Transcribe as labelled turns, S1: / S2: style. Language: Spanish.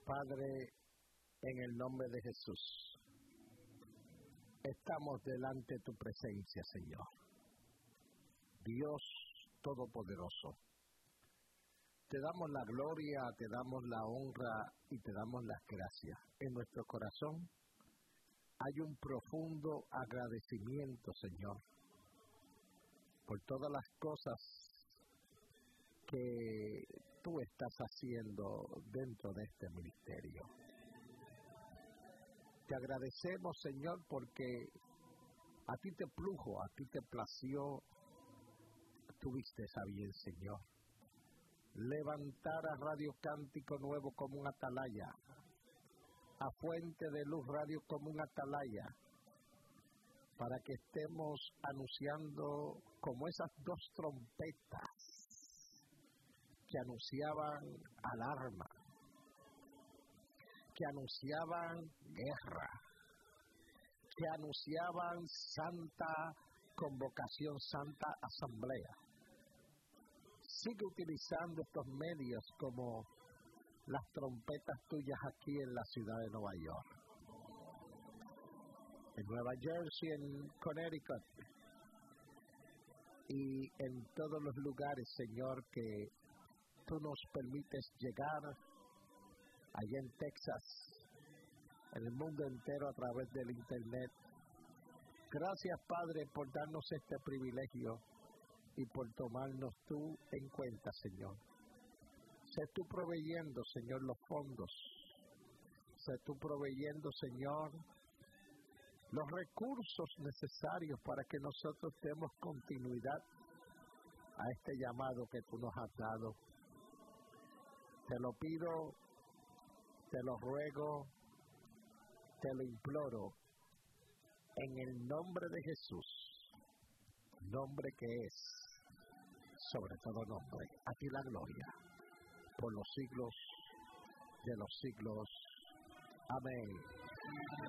S1: Padre, en el nombre de Jesús, estamos delante de tu presencia, Señor. Dios Todopoderoso, te damos la gloria, te damos la honra y te damos las gracias. En nuestro corazón hay un profundo agradecimiento, Señor, por todas las cosas que tú estás haciendo dentro de este ministerio. Te agradecemos, Señor, porque a ti te plujo, a ti te plació, tuviste a bien, Señor, levantar a Radio Cántico Nuevo como un atalaya, a Fuente de Luz Radio como un atalaya, para que estemos anunciando como esas dos trompetas que anunciaban alarma, que anunciaban guerra, que anunciaban santa convocación, santa asamblea. Sigue utilizando estos medios como las trompetas tuyas aquí en la ciudad de Nueva York, en Nueva Jersey, en Connecticut y en todos los lugares, Señor, que tú nos permites llegar, allá en Texas, en el mundo entero a través del internet. Gracias, Padre, por darnos este privilegio y por tomarnos tú en cuenta, Señor. Sé tú proveyendo, Señor, los fondos. Sé tú proveyendo, Señor, los recursos necesarios para que nosotros demos continuidad a este llamado que tú nos has dado. Te lo pido, te lo ruego, te lo imploro, en el nombre de Jesús, nombre que es sobre todo nombre. A ti la gloria, por los siglos de los siglos. Amén.